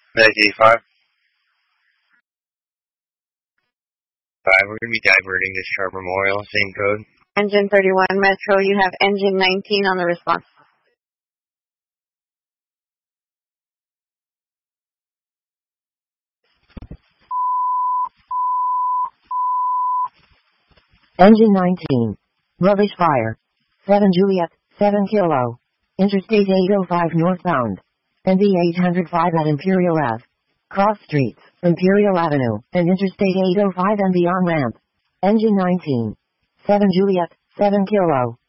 Medicaid 5. 5, we're going to be diverting to Sharp Memorial, same code. Engine 31 Metro, you have engine 19 on the response. Engine 19. Rubbish fire. 7 Juliet, 7 Kilo. Interstate 805 northbound. NV 805 at Imperial Ave. Cross streets, Imperial Avenue, and Interstate 805 and the on-ramp. Engine 19. 7 Juliet, 7 Kilo.